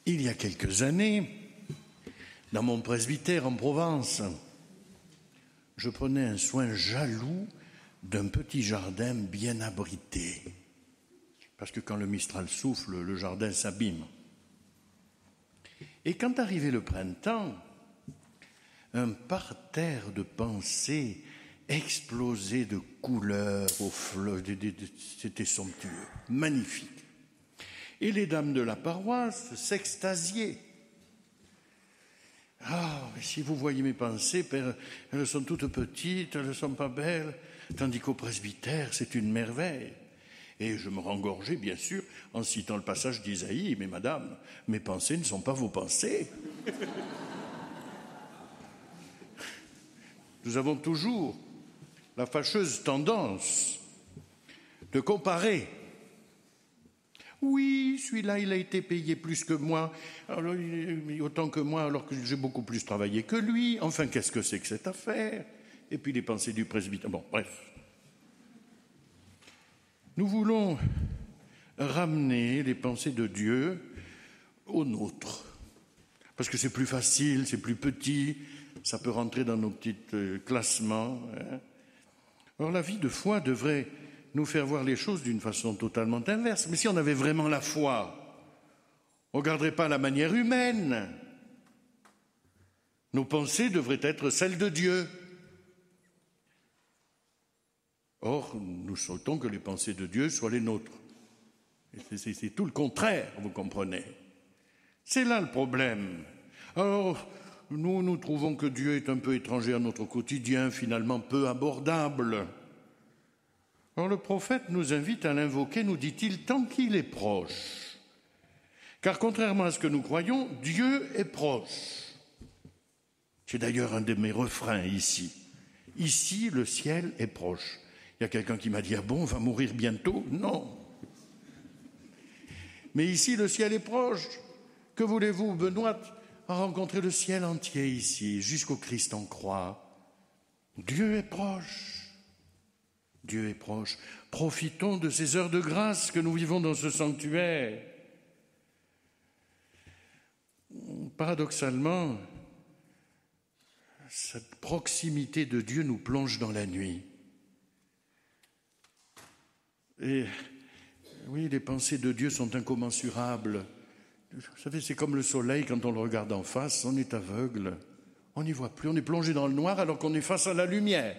Il y a quelques années, dans mon presbytère en Provence, je prenais un soin jaloux d'un petit jardin bien abrité. Parce que quand le Mistral souffle, le jardin s'abîme. Et quand arrivait le printemps, un parterre de pensées explosait de couleurs aux fleurs. C'était somptueux, magnifique. Et les dames de la paroisse s'extasiaient. Ah, si vous voyez mes pensées, père, elles sont toutes petites, elles ne sont pas belles, tandis qu'au presbytère, c'est une merveille. Et je me rengorgeais, bien sûr, en citant le passage d'Isaïe, « Mais madame, mes pensées ne sont pas vos pensées. » Nous avons toujours la fâcheuse tendance de comparer. Oui, celui-là, il a été payé plus que moi, alors, autant que moi, alors que j'ai beaucoup plus travaillé que lui. Enfin, qu'est-ce que c'est que cette affaire? Et puis les pensées du presbytère. Bon, bref. Nous voulons ramener les pensées de Dieu aux nôtres. Parce que c'est plus facile, c'est plus petit, ça peut rentrer dans nos petits classements. Alors la vie de foi devrait nous faire voir les choses d'une façon totalement inverse. Mais si on avait vraiment la foi, on ne regarderait pas la manière humaine. Nos pensées devraient être celles de Dieu. Or, nous souhaitons que les pensées de Dieu soient les nôtres. C'est tout le contraire, vous comprenez. C'est là le problème. Alors, nous trouvons que Dieu est un peu étranger à notre quotidien, finalement peu abordable. Alors le prophète nous invite à l'invoquer, nous dit-il, tant qu'il est proche. Car contrairement à ce que nous croyons, Dieu est proche. C'est d'ailleurs un de mes refrains ici. Ici, le ciel est proche. Il y a quelqu'un qui m'a dit « Ah bon, on va mourir bientôt ?» Non. Mais ici, le ciel est proche. Que voulez-vous, Benoît a rencontré le ciel entier ici, jusqu'au Christ en croix. Dieu est proche. Dieu est proche. Profitons de ces heures de grâce que nous vivons dans ce sanctuaire. Paradoxalement, cette proximité de Dieu nous plonge dans la nuit. Et oui, les pensées de Dieu sont incommensurables. Vous savez, c'est comme le soleil, quand on le regarde en face, on est aveugle. On n'y voit plus, on est plongé dans le noir alors qu'on est face à la lumière.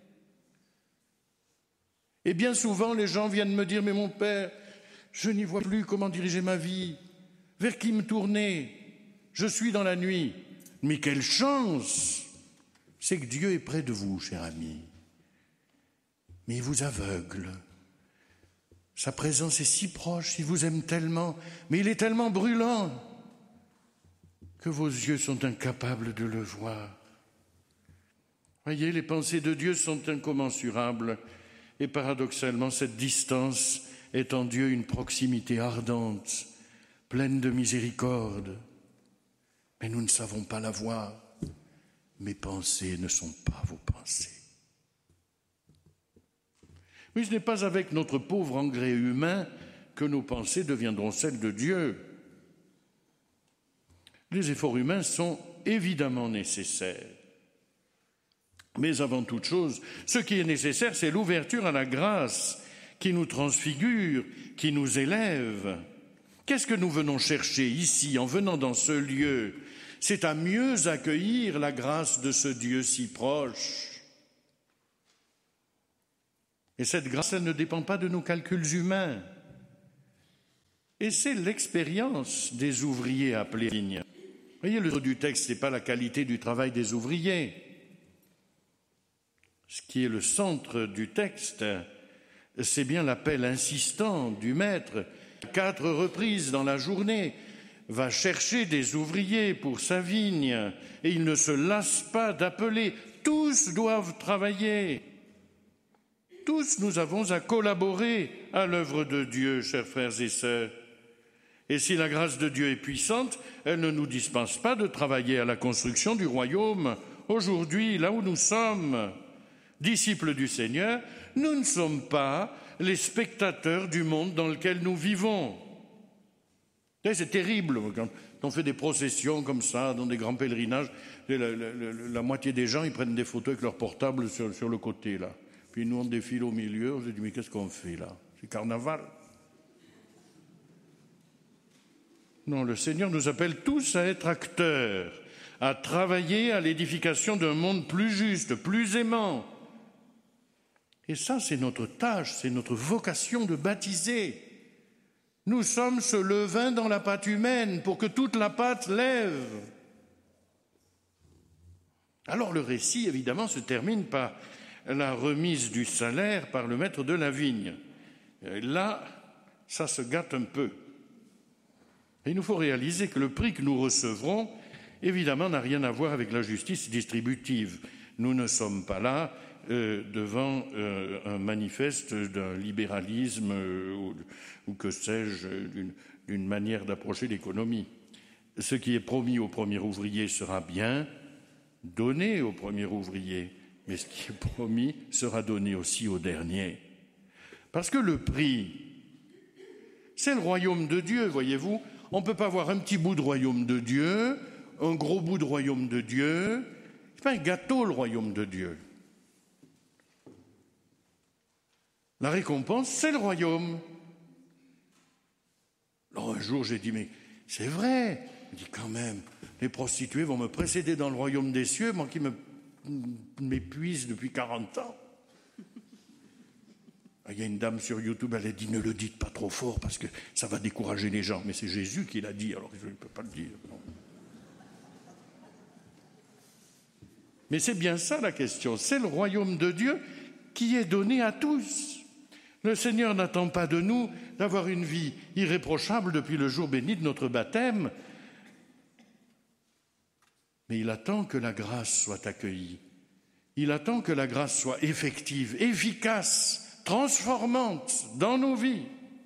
Et bien souvent, les gens viennent me dire « Mais mon père, je n'y vois plus comment diriger ma vie. Vers qui me tourner? Je suis dans la nuit. » Mais quelle chance! C'est que Dieu est près de vous, cher ami. Mais il vous aveugle. Sa présence est si proche, il vous aime tellement, mais il est tellement brûlant que vos yeux sont incapables de le voir. Voyez, les pensées de Dieu sont incommensurables et paradoxalement, cette distance est en Dieu une proximité ardente, pleine de miséricorde. Mais nous ne savons pas la voir. Mes pensées ne sont pas vos pensées. Mais ce n'est pas avec notre pauvre engrais humain que nos pensées deviendront celles de Dieu. Les efforts humains sont évidemment nécessaires. Mais avant toute chose, ce qui est nécessaire, c'est l'ouverture à la grâce qui nous transfigure, qui nous élève. Qu'est-ce que nous venons chercher ici en venant dans ce lieu? C'est à mieux accueillir la grâce de ce Dieu si proche. Et cette grâce, elle ne dépend pas de nos calculs humains. Et c'est l'expérience des ouvriers appelés à la vigne. Vous voyez, le centre du texte, ce n'est pas la qualité du travail des ouvriers. Ce qui est le centre du texte, c'est bien l'appel insistant du maître, 4 reprises dans la journée, va chercher des ouvriers pour sa vigne, et il ne se lasse pas d'appeler. Tous doivent travailler. Tous nous avons à collaborer à l'œuvre de Dieu, chers frères et sœurs. Et si la grâce de Dieu est puissante, elle ne nous dispense pas de travailler à la construction du royaume. Aujourd'hui, là où nous sommes, disciples du Seigneur, nous ne sommes pas les spectateurs du monde dans lequel nous vivons. C'est terrible quand on fait des processions comme ça, dans des grands pèlerinages. La moitié des gens, ils prennent des photos avec leur portable sur le côté, là. Puis nous, on défile au milieu. On se dit, mais qu'est-ce qu'on fait, là? C'est carnaval. Non, le Seigneur nous appelle tous à être acteurs, à travailler à l'édification d'un monde plus juste, plus aimant. Et ça, c'est notre tâche, c'est notre vocation de baptiser. Nous sommes ce levain dans la pâte humaine pour que toute la pâte lève. Alors le récit, évidemment, se termine par la remise du salaire par le maître de la vigne. Et là, ça se gâte un peu. Et il nous faut réaliser que le prix que nous recevrons, évidemment, n'a rien à voir avec la justice distributive. Nous ne sommes pas là devant un manifeste d'un libéralisme ou que sais-je, d'une manière d'approcher l'économie. Ce qui est promis au premier ouvrier sera bien donné au premier ouvrier, mais ce qui est promis sera donné aussi au dernier. Parce que le prix, c'est le royaume de Dieu, voyez-vous. On ne peut pas avoir un petit bout de royaume de Dieu, un gros bout de royaume de Dieu. C'est pas un gâteau, le royaume de Dieu. La récompense, c'est le royaume. Alors un jour, j'ai dit, mais c'est vrai. Je dis, quand même, les prostituées vont me précéder dans le royaume des cieux, moi qui m'épuise depuis 40 ans. Il y a une dame sur YouTube, elle a dit, ne le dites pas trop fort parce que ça va décourager les gens. Mais c'est Jésus qui l'a dit, alors je ne peux pas le dire. Non. Mais c'est bien ça la question, c'est le royaume de Dieu qui est donné à tous. Le Seigneur n'attend pas de nous d'avoir une vie irréprochable depuis le jour béni de notre baptême, mais il attend que la grâce soit accueillie. Il attend que la grâce soit effective, efficace, transformante dans nos vies.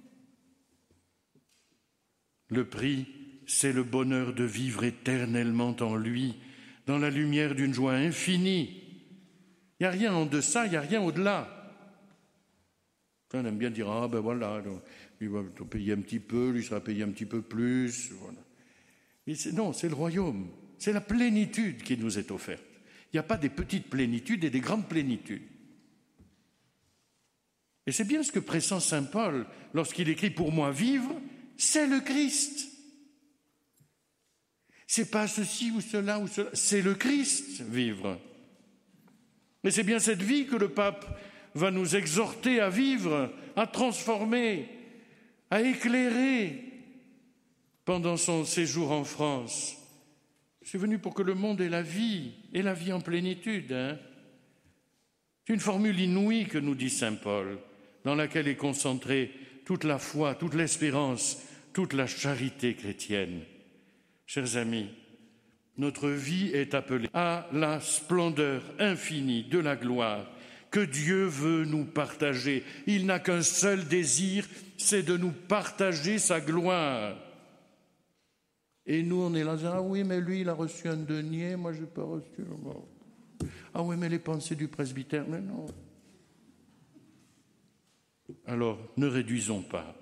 Le prix, c'est le bonheur de vivre éternellement en lui, dans la lumière d'une joie infinie. Il n'y a rien en deçà, il n'y a rien au-delà. On aime bien dire, ah ben voilà, lui va payer un petit peu, lui sera payé un petit peu plus. Voilà. Mais non, c'est le royaume, c'est la plénitude qui nous est offerte. Il n'y a pas des petites plénitudes et des grandes plénitudes. Et c'est bien ce que pressent saint Paul lorsqu'il écrit « Pour moi, vivre, c'est le Christ ». C'est pas ceci ou cela, c'est le Christ, vivre. Et c'est bien cette vie que le pape va nous exhorter à vivre, à transformer, à éclairer pendant son séjour en France. Je suis venu pour que le monde ait la vie en plénitude. C'est une formule inouïe que nous dit saint Paul, dans laquelle est concentrée toute la foi, toute l'espérance, toute la charité chrétienne. Chers amis, notre vie est appelée à la splendeur infinie de la gloire que Dieu veut nous partager. Il n'a qu'un seul désir, c'est de nous partager sa gloire. Et nous, on est là, ah oui, mais lui, il a reçu un denier, moi, je n'ai pas reçu. Ah oui, mais les pensées du presbytère, mais non. Alors, ne réduisons pas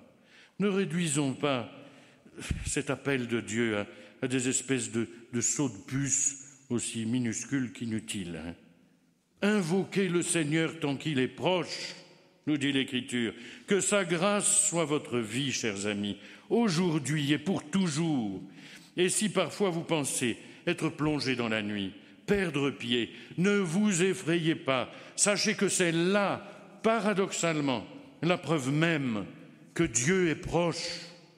cet appel de Dieu à des espèces de sauts de puce aussi minuscules qu'inutiles. Invoquez le Seigneur tant qu'il est proche, nous dit l'Écriture. Que sa grâce soit votre vie, chers amis, aujourd'hui et pour toujours. Et si parfois vous pensez être plongés dans la nuit, perdre pied, ne vous effrayez pas. Sachez que c'est là, paradoxalement, la preuve même que Dieu est proche.